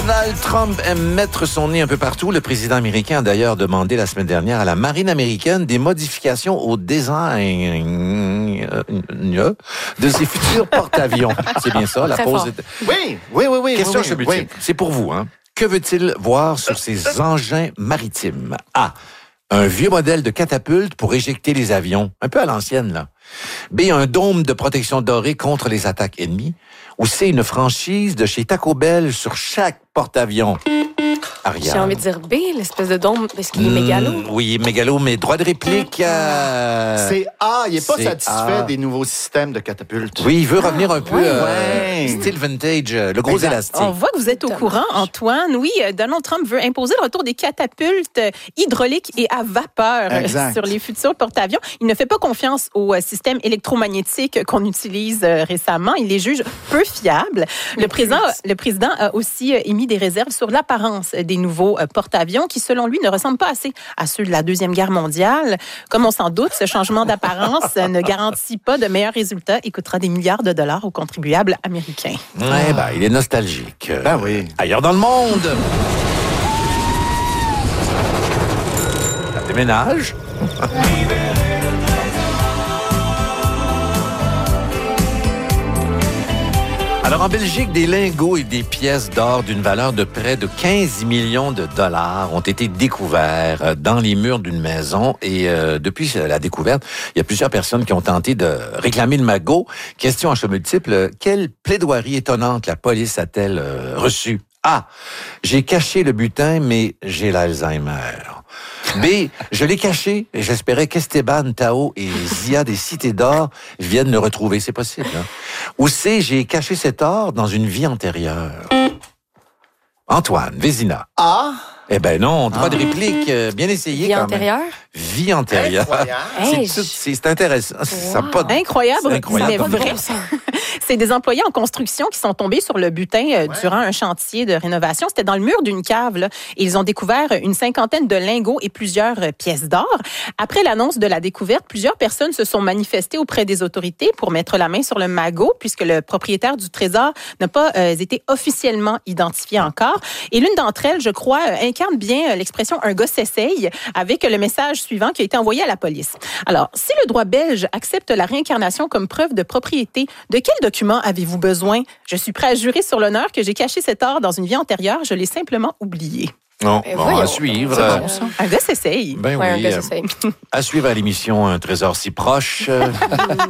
Donald Trump aime mettre son nez un peu partout. Le président américain a d'ailleurs demandé la semaine dernière à la marine américaine des modifications au design de ses futurs porte-avions. C'est bien ça, la pause. Oui. Question Chebutier. C'est pour vous, hein. Que veut-il voir sur ces engins maritimes? A. Un vieux modèle de catapulte pour éjecter les avions, un peu à l'ancienne, là. B. Un dôme de protection doré contre les attaques ennemies. Ou C. Une franchise de chez Taco Bell sur chaque porte-avions. Ariane. J'ai envie de dire B, l'espèce de dôme, parce qu'il est mégalo. Oui, mégalo, mais droit de réplique. C'est A. Il n'est pas c'est satisfait A. des nouveaux systèmes de catapultes. Oui, il veut revenir un peu ouais. style vintage, le gros élastique. On voit que vous êtes au courant, Antoine. Oui, Donald Trump veut imposer le retour des catapultes hydrauliques et à vapeur sur les futurs porte-avions. Il ne fait pas confiance au système électromagnétique qu'on utilise récemment. Il les juge peu fiables. Le président a aussi émis des réserves sur l'apparence des nouveaux porte-avions qui, selon lui, ne ressemblent pas assez à ceux de la Deuxième Guerre mondiale. Comme on s'en doute, ce changement d'apparence ne garantit pas de meilleurs résultats et coûtera des milliards de dollars aux contribuables américains. Ouais, ben, il est nostalgique. Ben oui. Ailleurs dans le monde. Ça déménage. Alors, en Belgique, des lingots et des pièces d'or d'une valeur de près de 15 millions de dollars ont été découverts dans les murs d'une maison. Et depuis la découverte, il y a plusieurs personnes qui ont tenté de réclamer le magot. Question à choix multiple, quelle plaidoirie étonnante la police a-t-elle reçue? A. J'ai caché le butin, mais j'ai l'Alzheimer. B. Je l'ai caché et j'espérais qu'Esteban, Tao et Zia des Cités d'Or viennent le retrouver. C'est possible, hein? Ou C. J'ai caché cet or dans une vie antérieure. Antoine, Vézina. A. Eh ben non, droit de réplique, bien essayé Vie quand antérieure? même. Vie antérieure. Hey, C'est intéressant. Ça a pas de- Incroyable, C'est incroyable. c'est vrai. C'est des employés en construction qui sont tombés sur le butin durant un chantier de rénovation. C'était dans le mur d'une cave, là. Et ils ont découvert une cinquantaine de lingots et plusieurs pièces d'or. Après l'annonce de la découverte, plusieurs personnes se sont manifestées auprès des autorités pour mettre la main sur le magot, puisque le propriétaire du trésor n'a pas été officiellement identifié encore. Et l'une d'entre elles, je crois, incarne bien l'expression « un gars s'essaye » avec le message suivant qui a été envoyé à la police. Alors, si le droit belge accepte la réincarnation comme preuve de propriété, de quel document avez-vous besoin? Je suis prêt à jurer sur l'honneur que j'ai caché cet or dans une vie antérieure. Je l'ai simplement oublié. Non, Ben bon, voyons. à suivre. C'est bon, ça. Un gars s'essaye. Ben Ouais, oui, un gars s'essaye. à suivre à l'émission Un trésor si proche.